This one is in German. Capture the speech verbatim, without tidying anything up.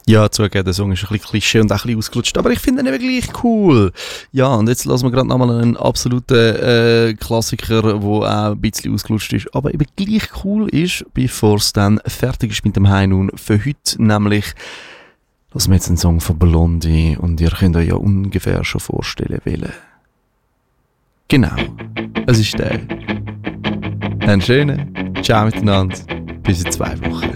Ja, zugegeben, der Song ist ein bisschen Klischee und auch ein bisschen ausgelutscht, aber ich finde ihn eben gleich cool. Ja, und jetzt lassen wir gerade nochmal einen absoluten äh, Klassiker, der auch ein bisschen ausgelutscht ist, aber eben gleich cool ist, bevor es dann fertig ist mit dem High Noon für heute, nämlich lassen wir jetzt einen Song von Blondie und ihr könnt euch ja ungefähr schon vorstellen, welchen. Genau, es ist der. Einen schönen Ciao miteinander, bis in zwei Wochen.